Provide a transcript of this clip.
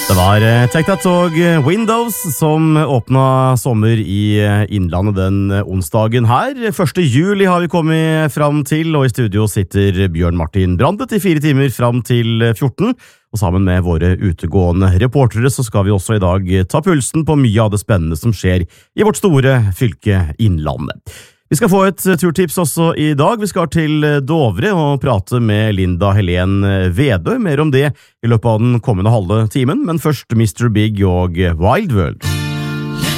Det var Take That og Windows som åpnet sommer i Innlandet den onsdagen her. 1. juli har vi kommet fram til, og i studio sitter Bjørn Martin Brandet i 4 timer fram til 14. Og sammen med våre utegående reportere så skal vi også i dag ta pulsen på mye av det spennende som skjer i vårt store fylke Innlandet. Vi skal få et turtips også i dag. Vi skal til Dovre og prate med Linda Helen Vedø. Mer om det i løpet av den kommende halve timen, men først Mr. Big og Wild World.